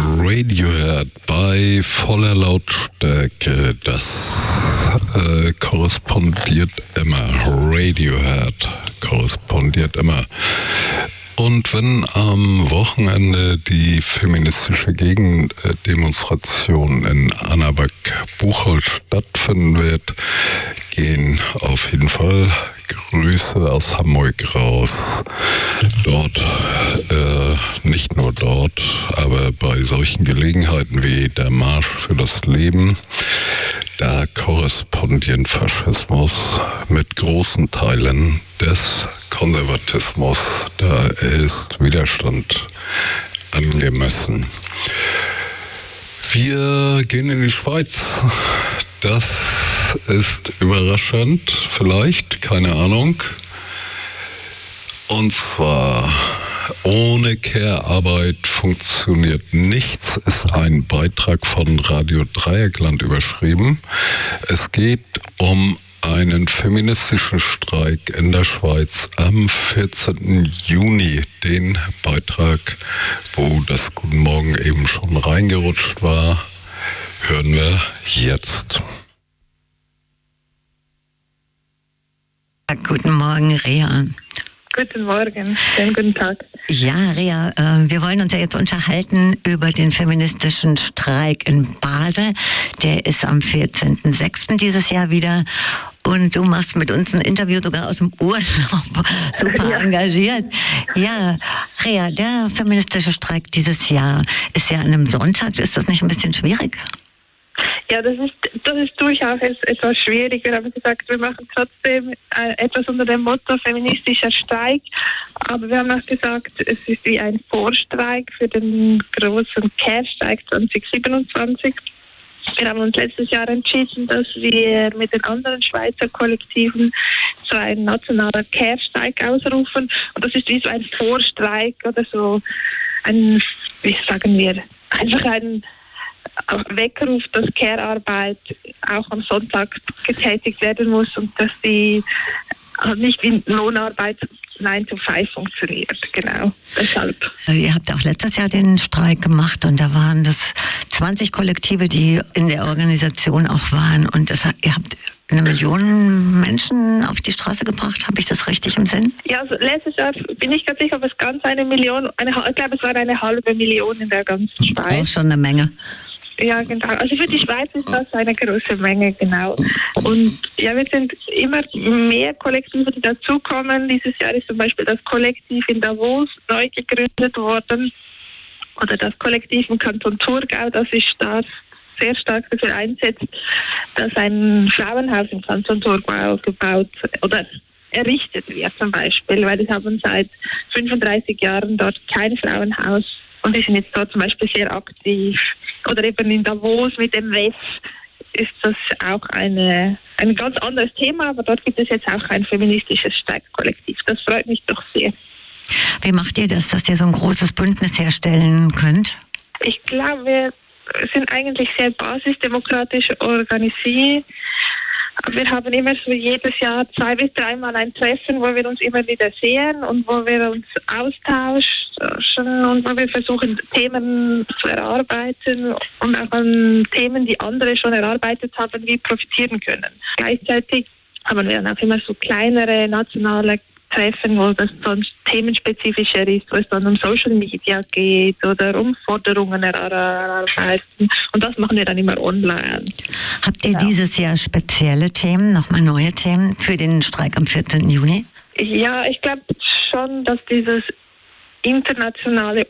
Radiohead bei voller Lautstärke. Das korrespondiert immer. Radiohead korrespondiert immer. Und wenn am Wochenende die feministische Gegendemonstration in Annaberg-Buchholz stattfinden wird, gehen auf jeden Fall Grüße aus Hamburg raus. Dort, nicht nur dort, aber bei solchen Gelegenheiten wie der Marsch für das Leben, da korrespondieren Faschismus mit großen Teilen des Konservatismus. Da ist Widerstand angemessen. Wir gehen in die Schweiz. Das ist überraschend, vielleicht, keine Ahnung. Und zwar: Ohne Care-Arbeit funktioniert nichts, ist ein Beitrag von Radio Dreieckland überschrieben. Es geht um einen feministischen Streik in der Schweiz am 14. Juni. Den Beitrag, wo das Guten Morgen eben schon reingerutscht war, hören wir jetzt. Guten Morgen, Rea. Guten Morgen, schönen guten Tag. Ja, Rea, wir wollen uns ja jetzt unterhalten über den feministischen Streik in Basel. Der ist am 14.06. dieses Jahr wieder. Und du machst mit uns ein Interview sogar aus dem Urlaub. Super engagiert. Ja, Rea, der feministische Streik dieses Jahr ist ja an einem Sonntag. Ist das nicht ein bisschen schwierig? Ja, das ist durchaus etwas schwieriger, aber gesagt, wir machen trotzdem etwas unter dem Motto feministischer Streik, aber wir haben auch gesagt, es ist wie ein Vorstreik für den großen Care-Streik 2027. Wir haben uns letztes Jahr entschieden, dass wir mit den anderen Schweizer Kollektiven so einen nationalen Care-Streik ausrufen, und das ist wie so ein Vorstreik oder so ein, wie sagen wir, einfach ein Weckruf, dass Care-Arbeit auch am Sonntag getätigt werden muss und dass die nicht wie Lohnarbeit 9 to 5 funktioniert. Genau, deshalb. Ihr habt auch letztes Jahr den Streik gemacht und da waren das 20 Kollektive, die in der Organisation auch waren, und ihr habt 1 Million Menschen auf die Straße gebracht. Habe ich das richtig im Sinn? Ja, also letztes Jahr bin ich ganz sicher, ob es ganz 1 Million, ich glaube, es war 1,5 Million in der ganzen Schweiz. Auch schon eine Menge. Ja, genau. Also für die Schweiz ist das eine große Menge, genau. Und ja, wir sind immer mehr Kollektive, die dazukommen. Dieses Jahr ist zum Beispiel das Kollektiv in Davos neu gegründet worden. Oder das Kollektiv im Kanton Thurgau, das sich sehr stark dafür einsetzt, dass ein Frauenhaus im Kanton Thurgau gebaut oder errichtet wird zum Beispiel, weil die haben seit 35 Jahren dort kein Frauenhaus. Und die sind jetzt dort zum Beispiel sehr aktiv. Oder eben in Davos mit dem WEF ist das auch ein ganz anderes Thema, aber dort gibt es jetzt auch ein feministisches Streikkollektiv. Das freut mich doch sehr. Wie macht ihr das, dass ihr so ein großes Bündnis herstellen könnt? Ich glaube, wir sind eigentlich sehr basisdemokratisch organisiert. Wir haben immer so jedes Jahr 2 bis 3 Mal ein Treffen, wo wir uns immer wieder sehen und wo wir uns austauschen und wo wir versuchen, Themen zu erarbeiten und auch an Themen, die andere schon erarbeitet haben, wie profitieren können. Gleichzeitig haben wir dann auch immer so kleinere nationale Treffen, wo das sonst themenspezifischer ist, wo es dann um Social Media geht oder um Forderungen erarbeiten. Und das machen wir dann immer online. Habt ihr dieses Jahr spezielle Themen, nochmal neue Themen für den Streik am 14. Juni? Ja, ich glaube schon, dass dieses internationale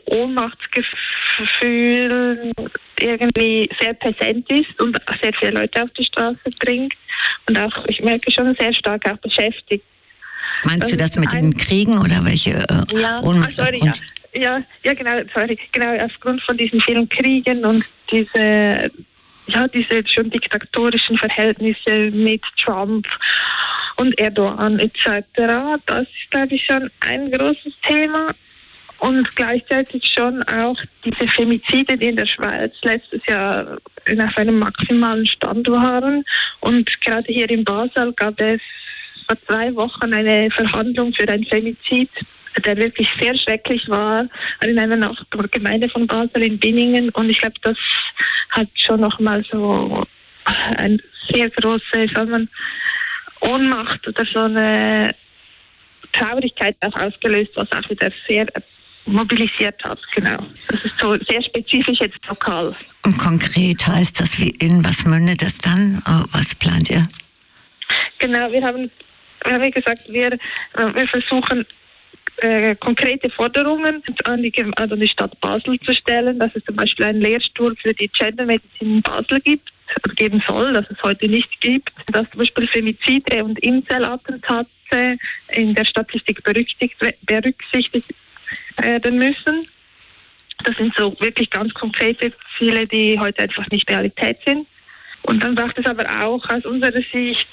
Ohnmachtsgefühl irgendwie sehr präsent ist und sehr viele Leute auf die Straße bringt und auch, ich merke schon, sehr stark auch beschäftigt. Meinst du das mit den Kriegen oder welche Ohnmacht aufgrund? Ja, genau, aufgrund von diesen vielen Kriegen und diese schon diktatorischen Verhältnisse mit Trump und Erdogan etc. Das ist, glaube ich, schon ein großes Thema. Und gleichzeitig schon auch diese Femizide, die in der Schweiz letztes Jahr auf einem maximalen Stand waren. Und gerade hier in Basel gab es vor 2 Wochen eine Verhandlung für ein Femizid, der wirklich sehr schrecklich war, in einer Nachbargemeinde von Basel in Binningen. Und ich glaube, das hat schon nochmal so eine sehr große, Ohnmacht oder so eine Traurigkeit auch ausgelöst, was auch wieder sehr mobilisiert hat. Genau. Das ist so sehr spezifisch jetzt lokal. Und konkret heißt das, in was mündet das dann? Was plant ihr? Genau, wir haben gesagt, wir versuchen konkrete Forderungen an die Stadt Basel zu stellen, dass es zum Beispiel einen Lehrstuhl für die Gendermedizin in Basel gibt, geben soll, dass es heute nicht gibt, dass zum Beispiel Femizide und Incel-Attentate in der Statistik berücksichtigt werden müssen. Das sind so wirklich ganz konkrete Ziele, die heute einfach nicht Realität sind. Und dann braucht es aber auch aus unserer Sicht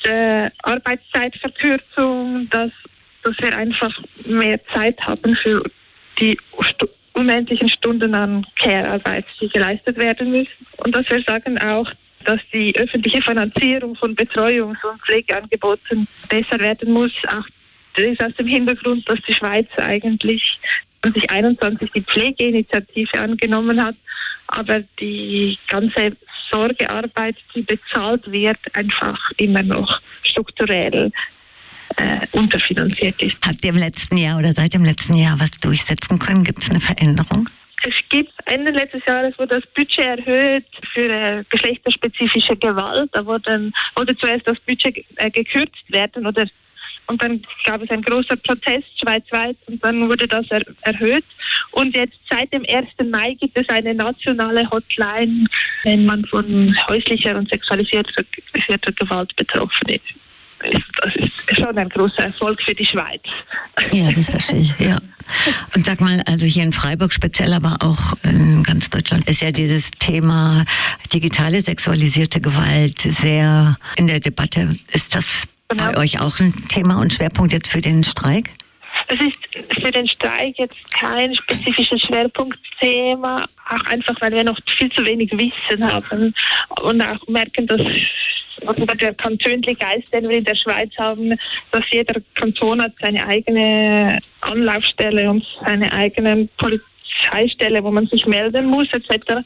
Arbeitszeitverkürzung, dass wir einfach mehr Zeit haben für die unendlichen Stunden an Care-Arbeit, die geleistet werden müssen. Und dass wir sagen auch, dass die öffentliche Finanzierung von Betreuungs- und Pflegeangeboten besser werden muss. Auch das ist aus dem Hintergrund, dass die Schweiz eigentlich 2021 die Pflegeinitiative angenommen hat, aber die ganze Sorgearbeit, die bezahlt wird, einfach immer noch strukturell unterfinanziert ist. Habt ihr im letzten Jahr oder seit dem letzten Jahr was durchsetzen können? Gibt es eine Veränderung? Es gibt Ende letztes Jahres wurde das Budget erhöht für geschlechterspezifische Gewalt. Da wollte zuerst das Budget gekürzt werden und dann gab es einen großen Protest schweizweit und dann wurde das erhöht. Und jetzt seit dem 1. Mai gibt es eine nationale Hotline, wenn man von häuslicher und sexualisierter Gewalt betroffen ist. Das ist schon ein großer Erfolg für die Schweiz. Ja, das verstehe ich, ja. Und sag mal, also hier in Freiburg speziell, aber auch in ganz Deutschland ist ja dieses Thema digitale sexualisierte Gewalt sehr in der Debatte. Ist das bei euch auch ein Thema und Schwerpunkt jetzt für den Streik? Das ist für den Streik jetzt kein spezifisches Schwerpunktthema, auch einfach, weil wir noch viel zu wenig Wissen haben und auch merken, dass der kantonliche Geist, den wir in der Schweiz haben, dass jeder Kanton hat seine eigene Anlaufstelle und seine eigene Polizeistelle, wo man sich melden muss, etc.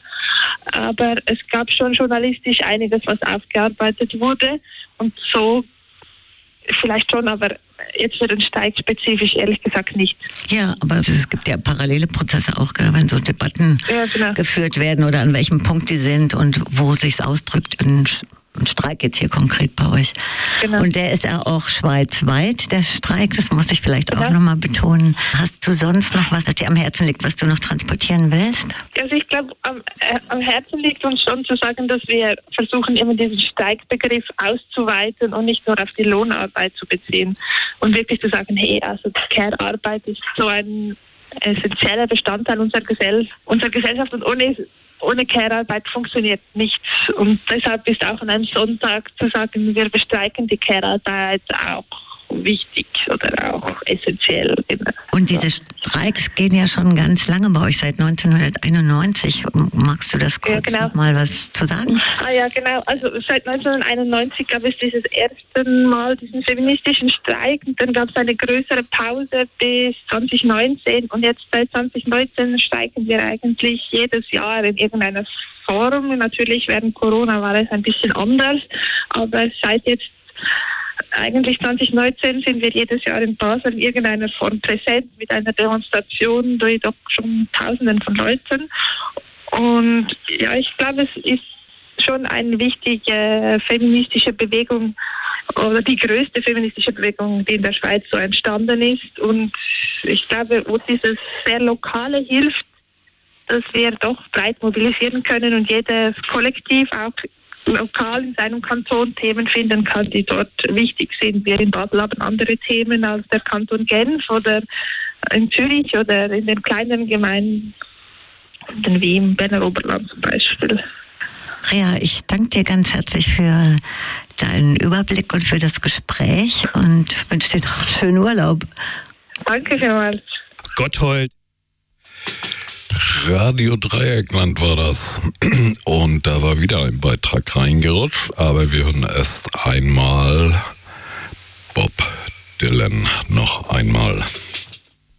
Aber es gab schon journalistisch einiges, was aufgearbeitet wurde und so vielleicht schon, aber jetzt für den Streik spezifisch ehrlich gesagt nicht. Ja, aber es gibt ja parallele Prozesse auch, wenn so Debatten geführt werden oder an welchem Punkt die sind und wo sich's ausdrückt in Streik jetzt hier konkret bei euch. Genau. Und der ist ja auch schweizweit, der Streik, das muss ich vielleicht auch nochmal betonen. Hast du sonst noch was dir am Herzen liegt, was du noch transportieren willst? Also ich glaube, am Herzen liegt uns schon zu sagen, dass wir versuchen, immer diesen Streikbegriff auszuweiten und nicht nur auf die Lohnarbeit zu beziehen. Und wirklich zu sagen, hey, also Care-Arbeit ist so ein essentieller Bestandteil unserer Gesellschaft und ohne Care-Arbeit funktioniert nichts. Und deshalb ist auch an einem Sonntag zu sagen, wir bestreiken die Care-Arbeit auch wichtig oder auch essentiell. Und diese Streiks gehen ja schon ganz lange bei euch, seit 1991. Magst du das kurz noch mal was zu sagen? Ja, genau. Also seit 1991 gab es dieses erste Mal diesen feministischen Streik und dann gab es eine größere Pause bis 2019 und jetzt seit 2019 streiken wir eigentlich jedes Jahr in irgendeiner Form. Natürlich während Corona war es ein bisschen anders, aber seit jetzt eigentlich 2019 sind wir jedes Jahr in Basel in irgendeiner Form präsent mit einer Demonstration durch doch schon Tausenden von Leuten. Und ja, ich glaube, es ist schon eine wichtige feministische Bewegung oder die größte feministische Bewegung, die in der Schweiz so entstanden ist. Und ich glaube, wo dieses sehr Lokale hilft, dass wir doch breit mobilisieren können und jedes Kollektiv auch lokal in seinem Kanton Themen finden kann, die dort wichtig sind. Wir in Basel haben andere Themen als der Kanton Genf oder in Zürich oder in den kleinen Gemeinden wie im Berner Oberland zum Beispiel. Rea, ich danke dir ganz herzlich für deinen Überblick und für das Gespräch und wünsche dir noch einen schönen Urlaub. Danke vielmals. Gotthold. Radio Dreieckland war das. Und da war wieder ein Beitrag reingerutscht, aber wir hören erst einmal Bob Dylan noch einmal.